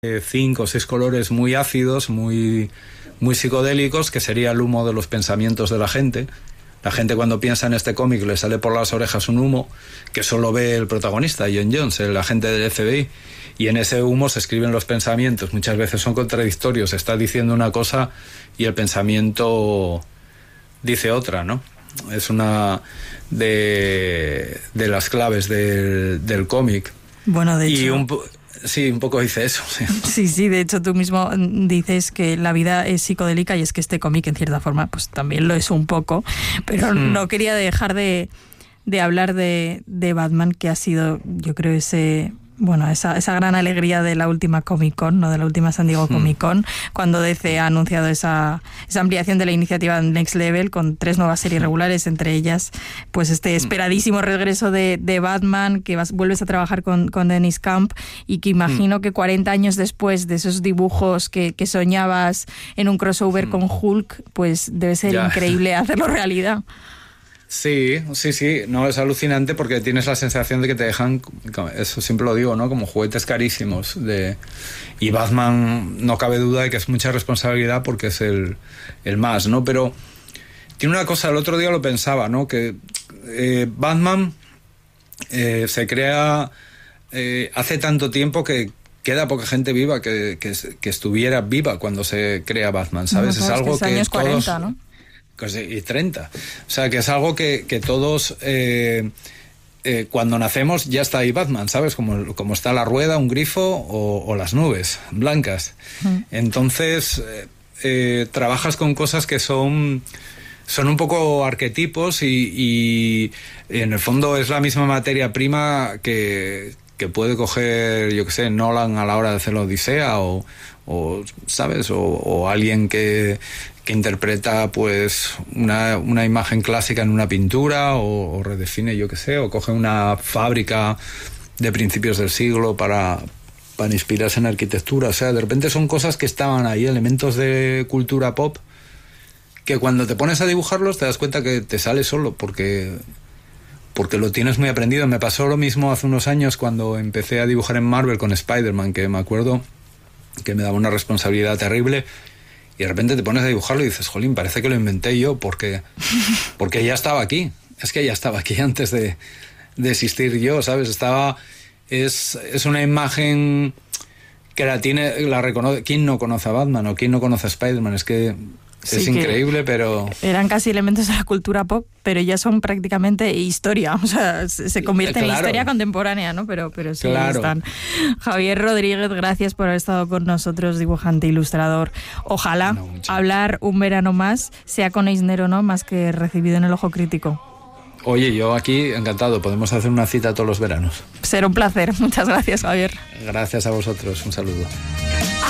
5 o 6 colores muy ácidos, muy psicodélicos, que sería el humo de los pensamientos de la gente. La gente cuando piensa en este cómic le sale por las orejas un humo que solo ve el protagonista, John Jones, el agente del FBI, y en ese humo se escriben los pensamientos. Muchas veces son contradictorios, está diciendo una cosa y el pensamiento dice otra, ¿no? Es una de las claves del cómic. Bueno, de hecho... Sí, un poco dice eso. Sí, de hecho tú mismo dices que la vida es psicodélica y es que este cómic en cierta forma pues también lo es un poco, pero no quería dejar de hablar de Batman, que ha sido, yo creo, esa gran alegría de la última Comic Con, ¿no? De la última San Diego Comic Con, cuando DC ha anunciado esa ampliación de la iniciativa Next Level con 3 nuevas series regulares, entre ellas pues este esperadísimo regreso de Batman, que vuelves a trabajar con Dennis Camp, y que imagino que 40 años después de esos dibujos que soñabas en un crossover con Hulk, pues debe ser increíble hacerlo realidad. Sí, no, es alucinante porque tienes la sensación de que te dejan, eso siempre lo digo, ¿no? Como juguetes carísimos. Y Batman, no cabe duda de que es mucha responsabilidad porque es el más, ¿no? Pero tiene una cosa, el otro día lo pensaba, ¿no? Que Batman se crea hace tanto tiempo que queda poca gente viva que estuviera viva cuando se crea Batman, ¿sabes? No, es algo que años todos... 40, ¿no? Y 30. O sea, que es algo que todos, cuando nacemos, ya está ahí Batman, ¿sabes? Como está la rueda, un grifo o las nubes blancas. Entonces, trabajas con cosas que son un poco arquetipos y en el fondo es la misma materia prima que puede coger, yo qué sé, Nolan a la hora de hacer la Odisea o ¿sabes? O alguien que interpreta pues una imagen clásica en una pintura o redefine, yo qué sé, o coge una fábrica de principios del siglo para inspirarse en arquitectura. O sea, de repente son cosas que estaban ahí, elementos de cultura pop, que cuando te pones a dibujarlos te das cuenta que te sale solo porque lo tienes muy aprendido. Me pasó lo mismo hace unos años cuando empecé a dibujar en Marvel con Spider-Man, que me acuerdo que me daba una responsabilidad terrible, y de repente te pones a dibujarlo y dices, jolín, parece que lo inventé yo porque ya estaba aquí. Es que ya estaba aquí antes de existir yo, ¿sabes? Es una imagen que la reconoce. ¿Quién no conoce a Batman o quién no conoce a Spider-Man? Es que es increíble, pero... Eran casi elementos de la cultura pop, pero ya son prácticamente historia. O sea, se convierte en historia contemporánea, ¿no? Pero sí, están. Javier Rodríguez, gracias por haber estado con nosotros, dibujante, ilustrador. Ojalá hablar un verano más sea con Eisner o no, más que recibido en el ojo crítico. Oye, yo aquí encantado. Podemos hacer una cita todos los veranos. Será un placer. Muchas gracias, Javier. Gracias a vosotros. Un saludo.